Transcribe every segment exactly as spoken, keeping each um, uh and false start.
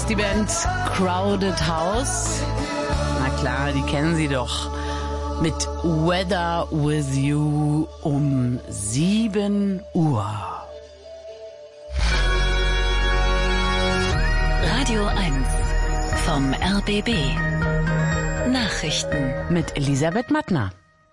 ist die Band Crowded House. Na klar, die kennen Sie doch. Mit Weather With You um sieben Uhr. Radio eins vom R B B. Nachrichten Mit Elisabeth Mattner.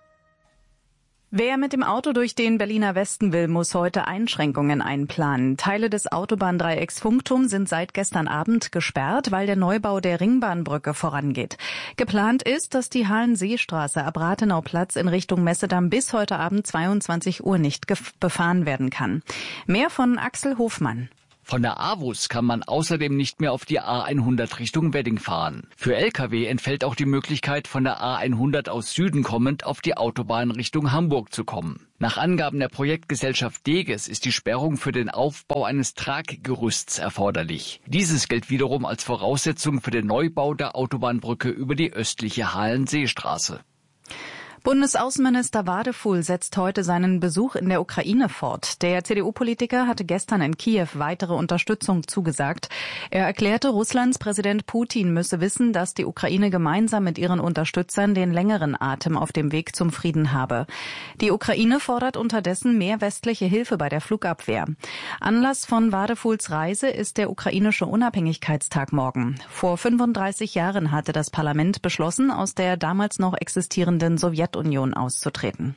Wer mit dem Auto durch den Berliner Westen will, muss heute Einschränkungen einplanen. Teile des Autobahndreiecks Funkturm sind seit gestern Abend gesperrt, weil der Neubau der Ringbahnbrücke vorangeht. Geplant ist, dass die Hallenseestraße ab Rathenauplatz in Richtung Messedamm bis heute Abend zweiundzwanzig Uhr nicht befahren werden kann. Mehr von Axel Hofmann. Von der A W U S kann man außerdem nicht mehr auf die A hundert Richtung Wedding fahren. Für L K W entfällt auch die Möglichkeit, von der A hundert aus Süden kommend auf die Autobahn Richtung Hamburg zu kommen. Nach Angaben der Projektgesellschaft Deges ist die Sperrung für den Aufbau eines Traggerüsts erforderlich. Dieses gilt wiederum als Voraussetzung für den Neubau der Autobahnbrücke über die östliche Hallenseestraße. Bundesaußenminister Wadefuhl setzt heute seinen Besuch in der Ukraine fort. Der C D U-Politiker hatte gestern in Kiew weitere Unterstützung zugesagt. Er erklärte, Russlands Präsident Putin müsse wissen, dass die Ukraine gemeinsam mit ihren Unterstützern den längeren Atem auf dem Weg zum Frieden habe. Die Ukraine fordert unterdessen mehr westliche Hilfe bei der Flugabwehr. Anlass von Wadefuhls Reise ist der ukrainische Unabhängigkeitstag morgen. Vor fünfunddreißig Jahren hatte das Parlament beschlossen, aus der damals noch existierenden Sowjetunion Union auszutreten.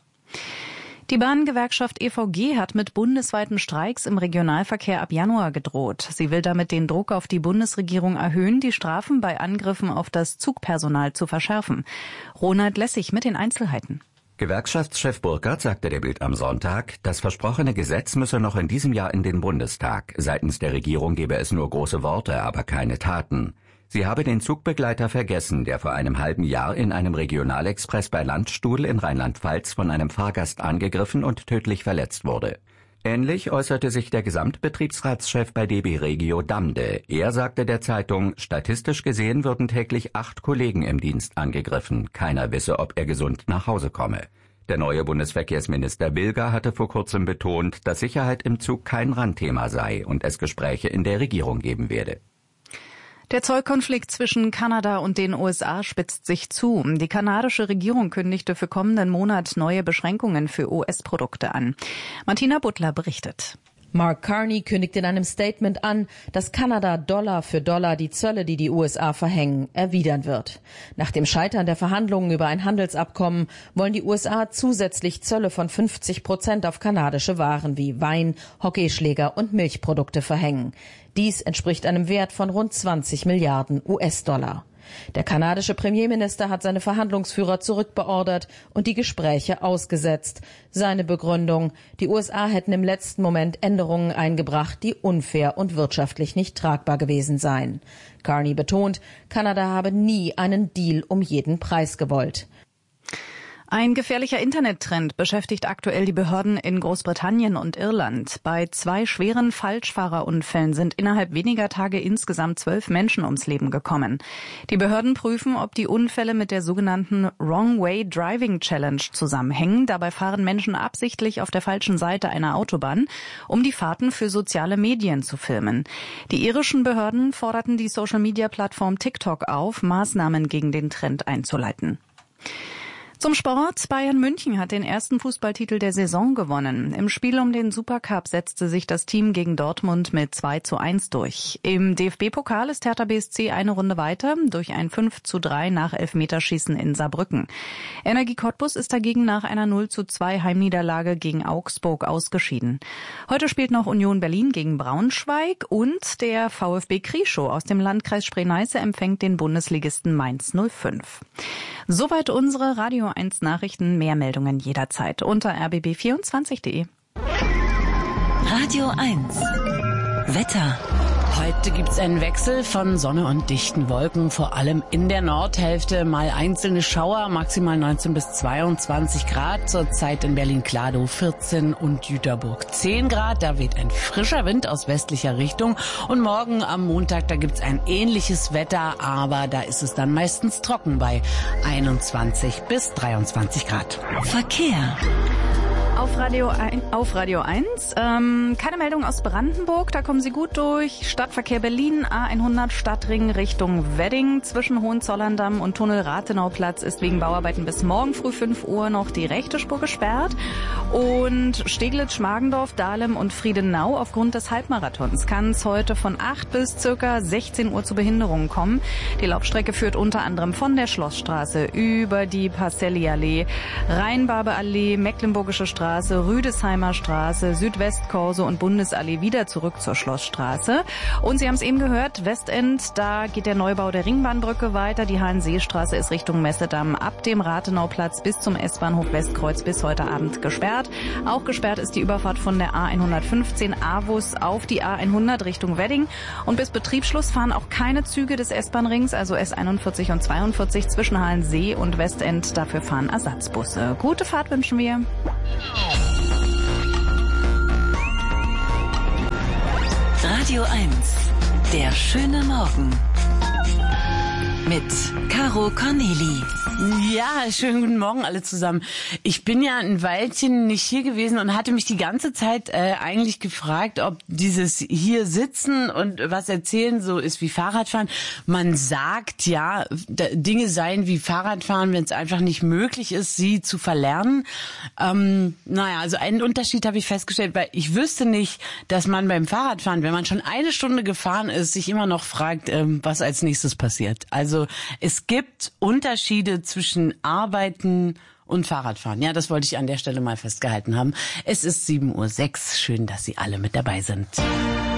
Die Bahngewerkschaft E V G hat mit bundesweiten Streiks im Regionalverkehr ab Januar gedroht. Sie will damit den Druck auf die Bundesregierung erhöhen, die Strafen bei Angriffen auf das Zugpersonal zu verschärfen. Ronald Lessig mit den Einzelheiten. Gewerkschaftschef Burkhardt sagte der Bild am Sonntag, das versprochene Gesetz müsse noch in diesem Jahr in den Bundestag. Seitens der Regierung gebe es nur große Worte, aber keine Taten. Sie habe den Zugbegleiter vergessen, der vor einem halben Jahr in einem Regionalexpress bei Landstuhl in Rheinland-Pfalz von einem Fahrgast angegriffen und tödlich verletzt wurde. Ähnlich äußerte sich der Gesamtbetriebsratschef bei D B Regio Damde. Er sagte der Zeitung, statistisch gesehen würden täglich acht Kollegen im Dienst angegriffen. Keiner wisse, ob er gesund nach Hause komme. Der neue Bundesverkehrsminister Wilger hatte vor kurzem betont, dass Sicherheit im Zug kein Randthema sei und es Gespräche in der Regierung geben werde. Der Zollkonflikt zwischen Kanada und den U S A spitzt sich zu. Die kanadische Regierung kündigte für kommenden Monat neue Beschränkungen für U S-Produkte an. Martina Butler berichtet. Mark Carney kündigt in einem Statement an, dass Kanada Dollar für Dollar die Zölle, die die U S A verhängen, erwidern wird. Nach dem Scheitern der Verhandlungen über ein Handelsabkommen wollen die U S A zusätzlich Zölle von fünfzig Prozent auf kanadische Waren wie Wein, Hockeyschläger und Milchprodukte verhängen. Dies entspricht einem Wert von rund zwanzig Milliarden U S-Dollar. Der kanadische Premierminister hat seine Verhandlungsführer zurückbeordert und die Gespräche ausgesetzt. Seine Begründung: Die U S A hätten im letzten Moment Änderungen eingebracht, die unfair und wirtschaftlich nicht tragbar gewesen seien. Carney betont, Kanada habe nie einen Deal um jeden Preis gewollt. Ein gefährlicher Internettrend beschäftigt aktuell die Behörden in Großbritannien und Irland. Bei zwei schweren Falschfahrerunfällen sind innerhalb weniger Tage insgesamt zwölf Menschen ums Leben gekommen. Die Behörden prüfen, ob die Unfälle mit der sogenannten Wrong Way Driving Challenge zusammenhängen. Dabei fahren Menschen absichtlich auf der falschen Seite einer Autobahn, um die Fahrten für soziale Medien zu filmen. Die irischen Behörden forderten die Social-Media-Plattform TikTok auf, Maßnahmen gegen den Trend einzuleiten. Zum Sport. Bayern München hat den ersten Fußballtitel der Saison gewonnen. Im Spiel um den Supercup setzte sich das Team gegen Dortmund mit zwei zu eins durch. Im D F B-Pokal ist Hertha B S C eine Runde weiter durch ein fünf zu drei nach Elfmeterschießen in Saarbrücken. Energie Cottbus ist dagegen nach einer null zu zwei Heimniederlage gegen Augsburg ausgeschieden. Heute spielt noch Union Berlin gegen Braunschweig und der VfB Krieschow aus dem Landkreis Spree-Neiße empfängt den Bundesligisten Mainz null fünf. Soweit unsere Radio eins Nachrichten, mehr Meldungen jederzeit unter r b b vierundzwanzig punkt d e. Radio eins Wetter. Heute gibt's einen Wechsel von Sonne und dichten Wolken, vor allem in der Nordhälfte. Mal einzelne Schauer, maximal neunzehn bis zweiundzwanzig Grad. Zurzeit in Berlin-Kladow vierzehn und Jüterburg zehn Grad. Da weht ein frischer Wind aus westlicher Richtung. Und morgen am Montag, da gibt's ein ähnliches Wetter, aber da ist es dann meistens trocken bei einundzwanzig bis dreiundzwanzig Grad. Verkehr. Auf Radio, ein, auf Radio eins. Ähm, keine Meldung aus Brandenburg, da kommen Sie gut durch. Stadtverkehr Berlin, A hundert Stadtring Richtung Wedding. Zwischen Hohenzollern-Damm und Tunnel Rathenauplatz ist wegen Bauarbeiten bis morgen früh fünf Uhr noch die rechte Spur gesperrt. Und Steglitz, Schmargendorf, Dahlem und Friedenau aufgrund des Halbmarathons kann es heute von acht bis circa sechzehn Uhr zu Behinderungen kommen. Die Laufstrecke führt unter anderem von der Schlossstraße über die Pacelli-Allee, Rheinbarbe-Allee, Mecklenburgische Straße, Rüdesheimer Straße, Südwestkorso und Bundesallee wieder zurück zur Schlossstraße. Und Sie haben es eben gehört, Westend, da geht der Neubau der Ringbahnbrücke weiter. Die Hahnseestraße ist Richtung Messedamm ab dem Rathenauplatz bis zum S-Bahnhof Westkreuz bis heute Abend gesperrt. Auch gesperrt ist die Überfahrt von der A hundertfünfzehn Avus auf die A hundert Richtung Wedding. Und bis Betriebsschluss fahren auch keine Züge des S-Bahn-Rings, also S einundvierzig und zweiundvierzig zwischen Hallensee und Westend. Dafür fahren Ersatzbusse. Gute Fahrt wünschen wir. Radio eins, der schöne Morgen. Mit Caro Corneli. Ja, schönen guten Morgen alle zusammen. Ich bin ja ein Weilchen nicht hier gewesen und hatte mich die ganze Zeit äh, eigentlich gefragt, ob dieses hier sitzen und was erzählen so ist wie Fahrradfahren. Man sagt ja, Dinge seien wie Fahrradfahren, wenn es einfach nicht möglich ist, sie zu verlernen. Ähm, naja, also einen Unterschied habe ich festgestellt, weil ich wüsste nicht, dass man beim Fahrradfahren, wenn man schon eine Stunde gefahren ist, sich immer noch fragt, ähm, was als nächstes passiert. Also es gibt Unterschiede zwischen Arbeiten und Fahrradfahren. Ja, das wollte ich an der Stelle mal festgehalten haben. Es ist sieben Uhr sechs. Schön, dass Sie alle mit dabei sind.